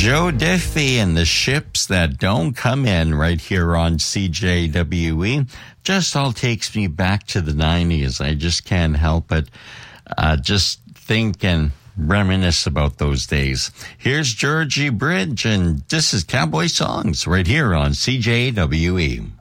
Joe Diffie and the Ships That Don't Come In right here on CJWE. Just all takes me back to the 90s. I just can't help it. Just think and reminisce about those days. Here's Georgie Bridge, and this is Cowboy Songs right here on CJWE.